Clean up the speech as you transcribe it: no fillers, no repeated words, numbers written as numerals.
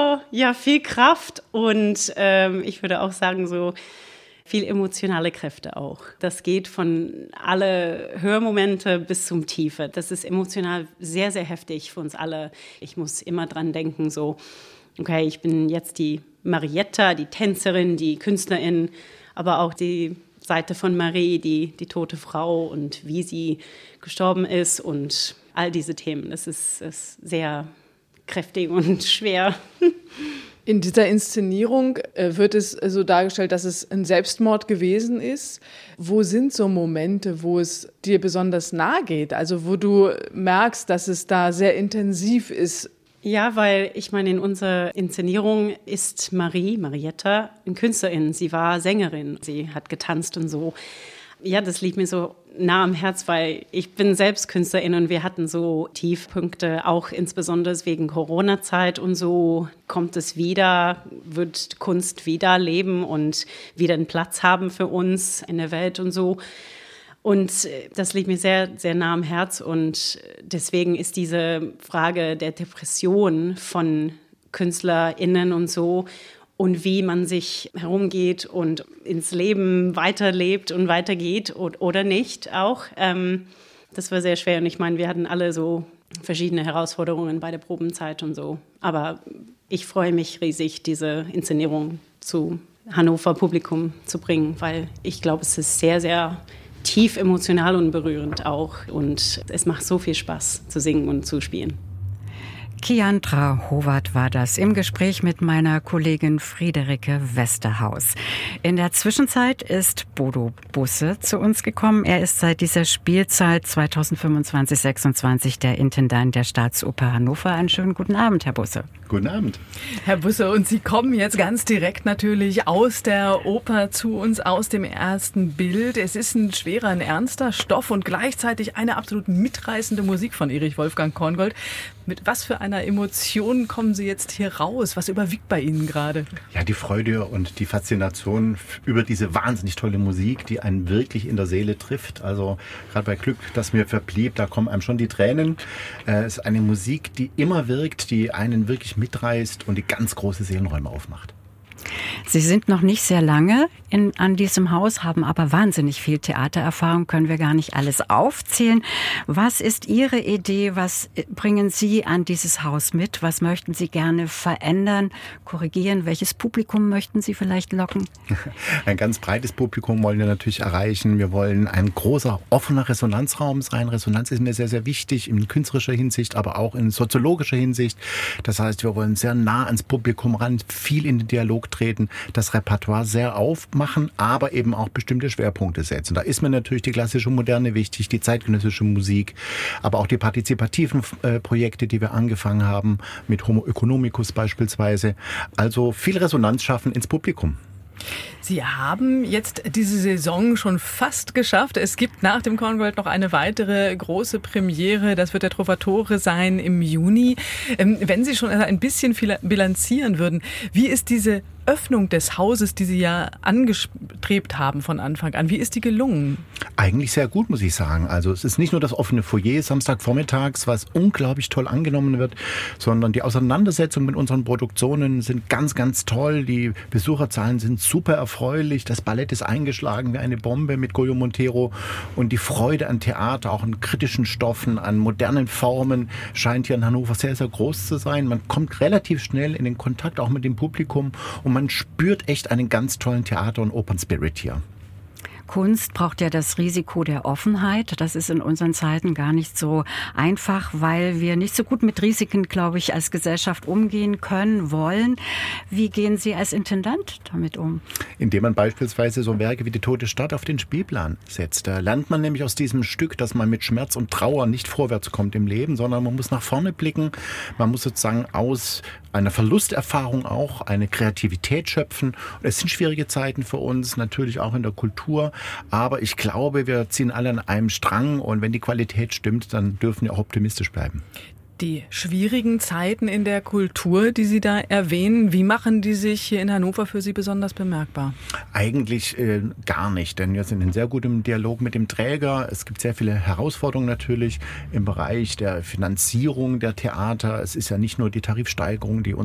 ja, viel Kraft und ich würde auch sagen, so viel emotionale Kräfte auch. Das geht von alle Hörmomente bis zum Tiefe. Das ist emotional sehr, sehr heftig für uns alle. Ich muss immer dran denken, so, okay, ich bin jetzt die Marietta, die Tänzerin, die Künstlerin, aber auch die Seite von Marie, die tote Frau und wie sie gestorben ist und all diese Themen. Das ist sehr kräftig und schwer. In dieser Inszenierung wird es so dargestellt, dass es ein Selbstmord gewesen ist. Wo sind so Momente, wo es dir besonders nahe geht? Also wo du merkst, dass es da sehr intensiv ist? Ja, weil ich meine, in unserer Inszenierung ist Marietta, eine Künstlerin. Sie war Sängerin, sie hat getanzt und so. Ja, das liegt mir so nah am Herz, weil ich bin selbst Künstlerin und wir hatten so Tiefpunkte, auch insbesondere wegen Corona-Zeit und so kommt es wieder, wird Kunst wieder leben und wieder einen Platz haben für uns in der Welt und so. Und das liegt mir sehr, sehr nah am Herz und deswegen ist diese Frage der Depression von KünstlerInnen und so und wie man sich herumgeht und ins Leben weiterlebt und weitergeht oder nicht auch. Das war sehr schwer und ich meine, wir hatten alle so verschiedene Herausforderungen bei der Probenzeit und so. Aber ich freue mich riesig, diese Inszenierung zu Hannover Publikum zu bringen, weil ich glaube, es ist sehr, sehr tief emotional und berührend auch und es macht so viel Spaß zu singen und zu spielen. Kiandra Howard war das im Gespräch mit meiner Kollegin Friederike Westerhaus. In der Zwischenzeit ist Bodo Busse zu uns gekommen. Er ist seit dieser Spielzeit 2025/26 der Intendant der Staatsoper Hannover. Einen schönen guten Abend, Herr Busse. Guten Abend. Herr Busse, und Sie kommen jetzt ganz direkt natürlich aus der Oper zu uns, aus dem ersten Bild. Es ist ein schwerer, ein ernster Stoff und gleichzeitig eine absolut mitreißende Musik von Erich Wolfgang Korngold. Mit was für einer Emotion kommen Sie jetzt hier raus? Was überwiegt bei Ihnen gerade? Ja, die Freude und die Faszination über diese wahnsinnig tolle Musik, die einen wirklich in der Seele trifft. Also gerade bei Glück, das mir verblieb, da kommen einem schon die Tränen. Es ist eine Musik, die immer wirkt, die einen wirklich mitreißt und die ganz große Seelenräume aufmacht. Sie sind noch nicht sehr lange an diesem Haus, haben aber wahnsinnig viel Theatererfahrung, können wir gar nicht alles aufzählen. Was ist Ihre Idee? Was bringen Sie an dieses Haus mit? Was möchten Sie gerne verändern, korrigieren? Welches Publikum möchten Sie vielleicht locken? Ein ganz breites Publikum wollen wir natürlich erreichen. Wir wollen ein großer, offener Resonanzraum sein. Resonanz ist mir sehr, sehr wichtig in künstlerischer Hinsicht, aber auch in soziologischer Hinsicht. Das heißt, wir wollen sehr nah ans Publikum ran, viel in den Dialog treten, das Repertoire sehr aufmachen, aber eben auch bestimmte Schwerpunkte setzen. Da ist mir natürlich die klassische Moderne wichtig, die zeitgenössische Musik, aber auch die partizipativen Projekte, die wir angefangen haben, mit Homo economicus beispielsweise. Also viel Resonanz schaffen ins Publikum. Sie haben jetzt diese Saison schon fast geschafft. Es gibt nach dem Korngold noch eine weitere große Premiere. Das wird der Trovatore sein im Juni. Wenn Sie schon ein bisschen bilanzieren würden, wie ist diese Öffnung des Hauses, die Sie ja angestrebt haben von Anfang an, wie ist die gelungen? Eigentlich sehr gut, muss ich sagen. Also es ist nicht nur das offene Foyer Samstagvormittags, was unglaublich toll angenommen wird, sondern die Auseinandersetzung mit unseren Produktionen sind ganz, ganz toll. Die Besucherzahlen sind super erfreulich. Das Ballett ist eingeschlagen wie eine Bombe mit Goyo Montero. Und die Freude an Theater, auch an kritischen Stoffen, an modernen Formen, scheint hier in Hannover sehr, sehr groß zu sein. Man kommt relativ schnell in den Kontakt auch mit dem Publikum und man spürt echt einen ganz tollen Theater- und Opernspirit hier. Kunst braucht ja das Risiko der Offenheit. Das ist in unseren Zeiten gar nicht so einfach, weil wir nicht so gut mit Risiken, glaube ich, als Gesellschaft umgehen können, wollen. Wie gehen Sie als Intendant damit um? Indem man beispielsweise so Werke wie Die Tote Stadt auf den Spielplan setzt. Da lernt man nämlich aus diesem Stück, dass man mit Schmerz und Trauer nicht vorwärts kommt im Leben, sondern man muss nach vorne blicken. Man muss sozusagen aus einer Verlusterfahrung auch eine Kreativität schöpfen. Und es sind schwierige Zeiten für uns, natürlich auch in der Kultur. Aber ich glaube, wir ziehen alle an einem Strang und wenn die Qualität stimmt, dann dürfen wir auch optimistisch bleiben. Die schwierigen Zeiten in der Kultur, die Sie da erwähnen, wie machen die sich hier in Hannover für Sie besonders bemerkbar? Eigentlich gar nicht, denn wir sind in sehr gutem Dialog mit dem Träger. Es gibt sehr viele Herausforderungen natürlich im Bereich der Finanzierung der Theater. Es ist ja nicht nur die Tarifsteigerung, die uns